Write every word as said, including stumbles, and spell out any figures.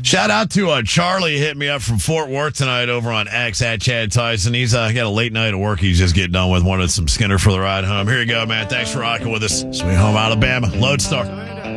Shout out to uh, Charlie hit me up from Fort Worth tonight over on X at Chad Tyson. He's uh, got a late night of work. He's just getting done with. Wanted some Skinner for the ride home. Here you go, man. Thanks for rocking with us. Sweet Home Alabama. Lodestar.